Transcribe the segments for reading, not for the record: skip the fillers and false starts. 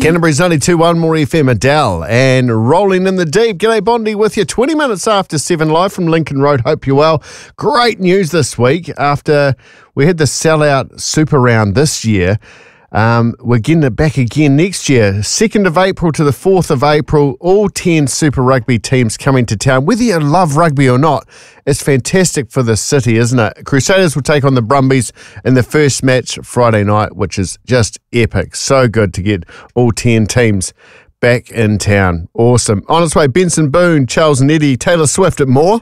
Canterbury's 92.1 More FM, Adele, and Rolling in the Deep. G'day Bondi with you, 20 minutes after 7, live from Lincoln Road. Hope you're well. Great news this week after we had the sellout Super Round this year. We're getting it back again next year. 2nd of April to the 4th of April, all 10 Super Rugby teams coming to town. Whether you love rugby or not, it's fantastic for the city, isn't it? Crusaders will take on the Brumbies in the first match Friday night, which is just epic. So good to get all 10 teams back in town. Awesome. On its way, Benson Boone, Charles and Eddie, Taylor Swift at More.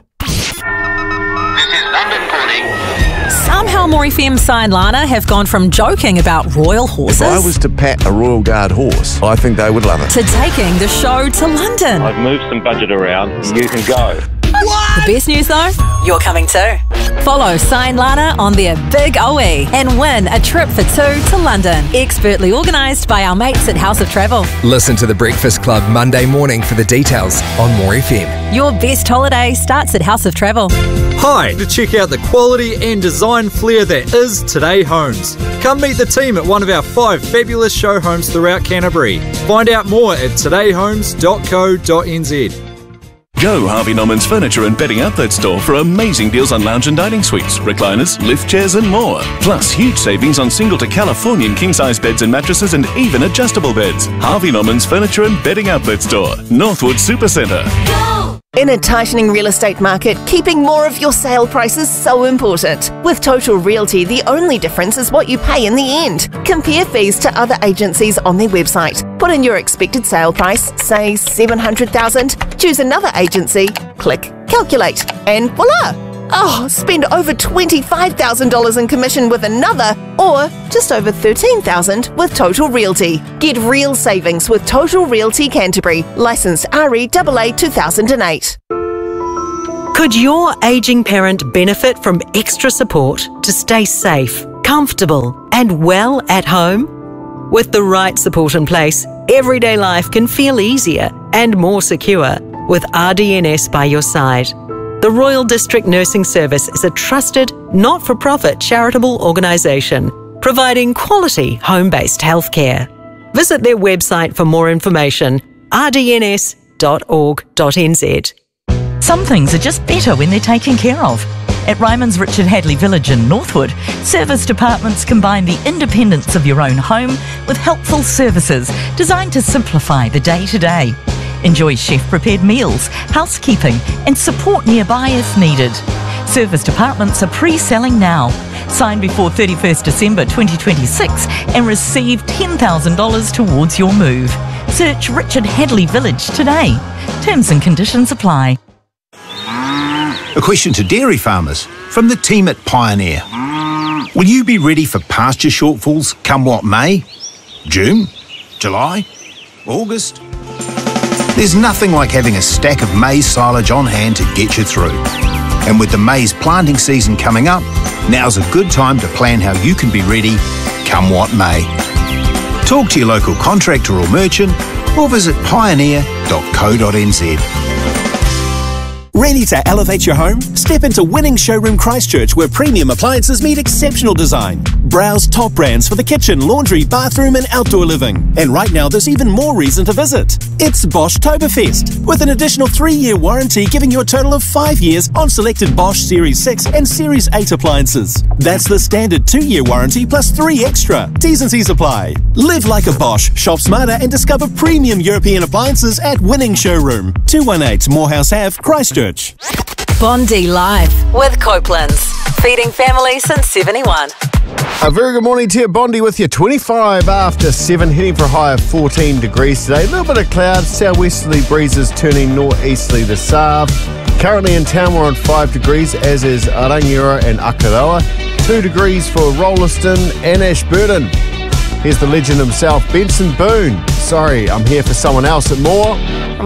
Somehow More FM Sai and Lana have gone from joking about royal horses If I was to pat a Royal Guard horse, I think they would love it. to taking the show to London. I've moved some budget around. You can go. The best news though, you're coming too. Follow Sai and Lana on their Big OE and win a trip for 2 to London. Expertly organised by our mates at House of Travel. Listen to The Breakfast Club Monday morning for the details on More FM. Your best holiday starts at House of Travel. Hi, to check out the quality and design flair that is Today Homes. Come meet the team at one of our 5 fabulous show homes throughout Canterbury. Find out more at todayhomes.co.nz. Go Harvey Norman's Furniture and Bedding Outlet Store for amazing deals on lounge and dining suites, recliners, lift chairs and more. Plus huge savings on single to Californian king-size beds and mattresses and even adjustable beds. Harvey Norman's Furniture and Bedding Outlet Store, Northwood Supercentre. In a tightening real estate market, keeping more of your sale price is so important. With Total Realty, the only difference is what you pay in the end. Compare fees to other agencies on their website. Put in your expected sale price, say $700,000, choose another agency, click calculate, and voila! Oh, spend over $25,000 in commission with another, or just over $13,000 with Total Realty. Get real savings with Total Realty Canterbury, licensed REAA 2008. Could your ageing parent benefit from extra support to stay safe, comfortable, and well at home? With the right support in place, everyday life can feel easier and more secure with RDNS by your side. The Royal District Nursing Service is a trusted, not-for-profit charitable organisation providing quality home-based healthcare. Visit their website for more information, rdns.org.nz. Some things are just better when they're taken care of. At Ryman's Richard Hadley Village in Northwood, service departments combine the independence of your own home with helpful services designed to simplify the day-to-day. Enjoy chef-prepared meals, housekeeping and support nearby if needed. Service departments are pre-selling now. Sign before 31st December 2026 and receive $10,000 towards your move. Search Richard Hadley Village today. Terms and conditions apply. A question to dairy farmers from the team at Pioneer. Will you be ready for pasture shortfalls come what may? June? July? August? There's nothing like having a stack of maize silage on hand to get you through. And with the maize planting season coming up, now's a good time to plan how you can be ready come what may. Talk to your local contractor or merchant or visit pioneer.co.nz. Ready to elevate your home? Step into Winning Showroom Christchurch, where premium appliances meet exceptional design. Browse top brands for the kitchen, laundry, bathroom and outdoor living. And right now there's even more reason to visit. It's Bosch Toberfest, with an additional 3-year warranty giving you a total of 5 years on selected Bosch Series 6 and Series 8 appliances. That's the standard 2-year warranty plus 3 extra. T's and C's apply. Live like a Bosch, shop smarter and discover premium European appliances at Winning Showroom. 218 Morehouse Ave, Christchurch. Bondi Live with Copeland's, feeding families since 71. A very good morning to you, Bondi with you. 25 after 7, heading for a high of 14 degrees today. A little bit of clouds, southwesterly breezes turning northeasterly this afternoon. Currently in town we're on 5 degrees, as is Rangiora and Akaroa. 2 degrees for Rolleston and Ashburton. Here's the legend himself, Benson Boone. Sorry, I'm here for someone else at More.